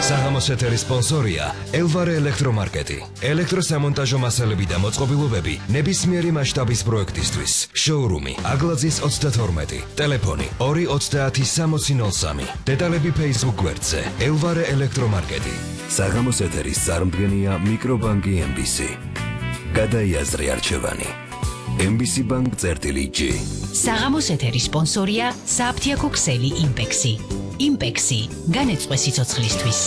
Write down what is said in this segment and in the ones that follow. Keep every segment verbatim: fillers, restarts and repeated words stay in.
საღამოს ეთერის სპონსორია ელვარე ელექტრომარკეტი. ელექტროსამონტაჟო მასალები და მოწყობილობები ნებისმიერი მასშტაბის პროექტისთვის. შოურუმი აგლაძის ოცდათორმეტი. ტელეფონი ორი ოცდაათი სამოცი ნოლ სამი. დეტალები Facebook გვერდზე ელვარე ელექტრომარკეტი. საღამოს ეთერის წარმდგენია მიკრობანკი ემ ბი სი. გადაიაზრე არჩევანი. ემ ბი სი ბანკ წერტილი ჯი. საღამოს ეთერის სპონსორია საფთიაქო ქსელი იმპექსი. იმპექსი განეწყვე სიცოცხლისთვის.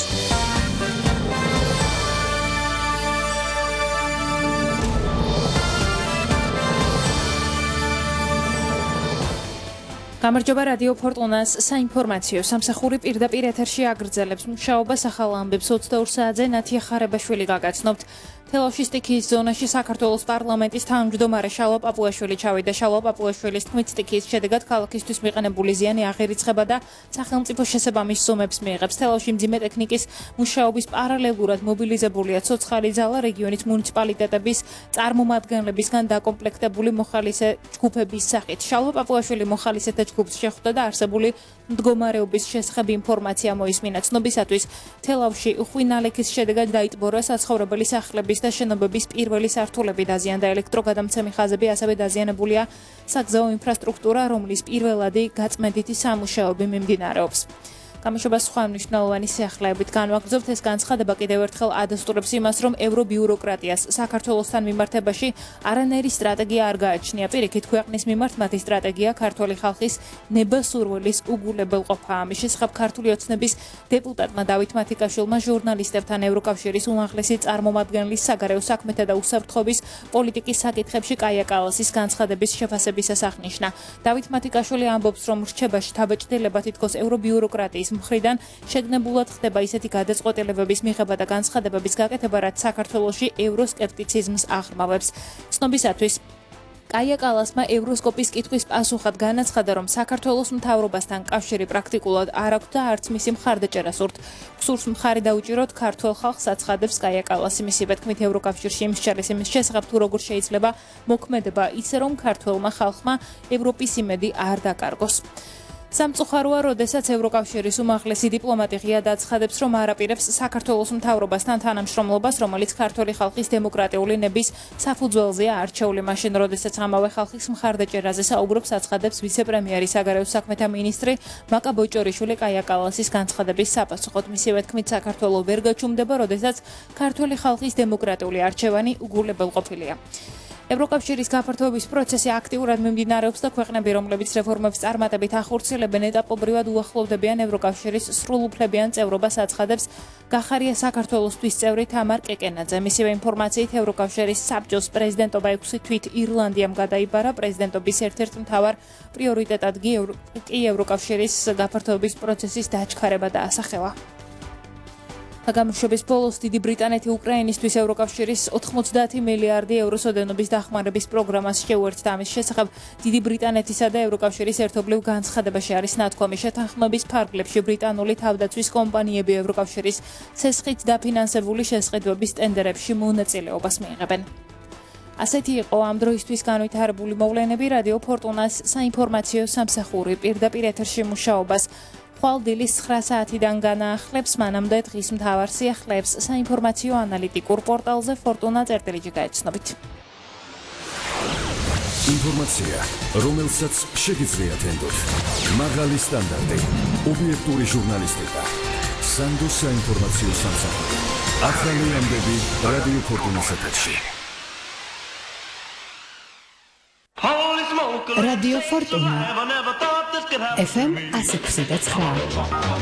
გამარჯობა რადიო ფორტუნას საინფორმაციო სამსახური პირდაპირ ეთერში აგრძელებს მუშაობას ახალ ამბებს ოცდაორ საათზე ნათია ხარებაშვილი გაგაცნობთ. თელავში სტიქიის ზონაში საქართველოს პარლამენტის თავმჯდომარე შალვა პაპუაშვილი ჩავიდა. შალვა პაპუაშვილის თქმით, სტიქიის შედეგად ქალაქისთვის მიყენებული ზიანი აღერიცხება და სახელმწიფო შესაბამის სუმებს მიიღებს. თელავში მძიმე ტექნიკის მუშაობის პარალელურად მობილიზებულია ცოცხალი ძალა რეგიონის მუნიციპალიტეტების წარმომადგენლებისგან დაკომპლექტებული მოხალისე ჯგუფების სახით. შალვა პაპუაშვილი მოხალისეთა ჯგუფს შეხვდა და არსებული მდგომარეობის შესახებ ინფორმაცია მოისმინა. ცნობისათვის თელავში ხვინალექის შედეგად დაიტბორა საცხოვრებელი სახლების და შენობების პირველი სართულები დაზიანდა ელექტროგადამცემი ხაზები, ასევე დაზიანებულია საგზაო ინფრასტრუქტურა, რომლის პირველადი გაწმენდითი სამუშაოები მიმდინარეობს. გამოშვებას სხვა მნიშვნელოვანი სიახლეებით განვაგრძობთ. ეს განცხადება კიდევ ერთხელ ადასტურებს იმას, რომ ევრობიუროკრატიას საქართველოსთან მიმართებაში არანაირი სტრატეგია არ გააჩნია. პირიქით, ქვეყნის მიმართ მათი სტრატეგია ქართველი ხალხის ნება-სურვილის უგულებელყოფა. ამის შესახებ ქართული ოცნების დეპუტატმა დავით მათიკაშვილმა ჟურნალისტებთან ევროკავშირის უმაღლესი წარმომადგენლის საგარეო საქმეთა და უსაფრთხოების პოლიტიკის საკითხებში კაია კალასის განცხადების შეფასებისას აღნიშნა. დავით მათიკაშვილი ამბობს, რომ რჩებაში თავდაჭდილება თითქოს ევრობიუროკრატიის მხრიდან შეგნებულად ხდება ისეთი გადაწყვეტილებების მიღება და განცხადებების გაკეთება, რაც საქართველოში ევროსკეპტიციზმს აღრმავებს. ცნობისათვის კაია კალასმა ევროსკოპის კითხვის პასუხად განაცხადა, რომ საქართველოს მთავრობასთან კავშირი პრაქტიკულად არ აქვს და არც მისი მხარდაჭერა სურთ. გსურს მხარი დაუჭიროთ ქართველ ხალხს აცხადებს კაია კალასი. მისივე თქმით, ევროკავშირში იმსჯელის იმის შესახებ, თუ როგორ შეიძლება მოქმედება ისე, რომ ქართველმა ხალხმა ევროპის იმედი არ დაკარგოს. სამწუხაროა, როდესაც ევროკავშირის უმაღლესი დიპლომატი ღიად აცხადებს, რომ არაპირებს საქართველოს მთავრობასთან თანამშრომლობას, რომელიც ქართველი ხალხის დემოკრატიული ნების საფუძველზეა არჩეული. მაშინ, როდესაც ამავე ხალხის მხარდაჭერაზე საუბრობს, აცხადებს ვიცე-პრემიერი საგარეო საქმეთა მინისტრი მაკა ბოჭორიშვილი კაია კალასის განცხადების საპასუხოდ. მისივე თქმით, საქართველო ვერ გაჩუმდება, როდესაც ქართველი ხალხის დემოკრატიული არჩევანი უგულებელყოფილია. ევროკავშირის გაფართოების პროცესი აქტიურად მიმდინარეობს და ქვეყნები, რომლებიც რეფორმებს წარმატებით ახორციელებენ, ეტაპობრივად უახლოვდებიან ევროკავშირის სრულუფლებიან წევრობას, აცხადებს გახარია საქართველოსთვის წევრი თამარ კეკენაძე. მისივე ინფორმაციით, ევროკავშირის საბჭოს პრეზიდენტობა ექვსი თვით ირლანდიამ გადაიბარა. პრეზიდენტობის ერთ-ერთ მთავარ პრიორიტეტად კი ევროკავშირის გაფართოების პროცესის დაჩქარება დაასახელა. გამოშვების ბოლოს დიდი ბრიტანეთი უკრაინისთვის ევროკავშირის ოთხმოცდაათი მილიარდი ევროს ოდენობის დახმარების პროგრამას შეუერთდა. ამის შესახებ დიდი ბრიტანეთისა და ევროკავშირის ერთობლივ განცხადებაში არის ნათქვამი. შეთანხმების ფარგლებში ბრიტანული თავდაცვის კომპანიები ევროკავშირის ცესხით დაფინანსებული შესყიდვების ტენდერებში მონაწილეობას მიიღებენ. ასეთი იყო ამ დროისთვის განვითარებული მოვლენები. რადიო ფორტუნას საინფორმაციო სამსახური პირდაპირ ეთერში მუშაობას ხვალ დილის ცხრა საათიდან განაახლებს. მანამდე დღის მთავარ სიახლეებს საინფორმაციო ანალიტიკურ პორტალზე ფორტუნა წერტილი ჯი გაეცნობით. ინფორმაცია, რომელსაც შეგიძლიათ ენდოთ. მაღალი სტანდარტი, ობიექტური ჟურნალისტიკა. სანდოს საინფორმაციო სამსახური. ახალი ამბები რადიო ფორტუნას ეთერში. რადიო ფორტუნა ეფ ემ ასი ექვსი და ცხრა.